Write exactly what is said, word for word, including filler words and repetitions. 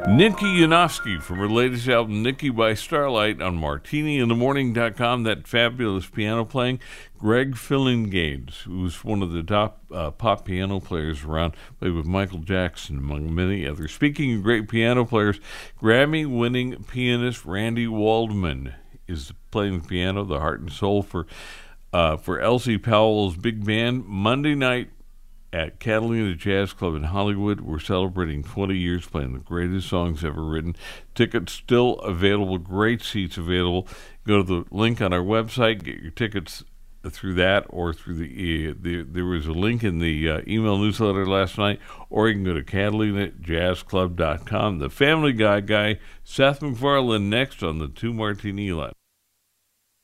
Nikki Yanofsky from her latest album, Nikki by Starlight, on martini in the morning dot com. That fabulous piano playing. Greg Phillinganes, who's one of the top uh, pop piano players around, played with Michael Jackson, among many others. Speaking of great piano players, Grammy-winning pianist Randy Waldman is playing the piano, the heart and soul for uh, for Elsie Powell's big band. Monday night at Catalina Jazz Club in Hollywood, we're celebrating twenty years playing the greatest songs ever written. Tickets still available, great seats available. Go to the link on our website, get your tickets through that, or through the, uh, the there was a link in the uh, email newsletter last night, or you can go to catalina jazz club dot com. The Family Guy guy, Seth MacFarlane, next on the Two Martini Line.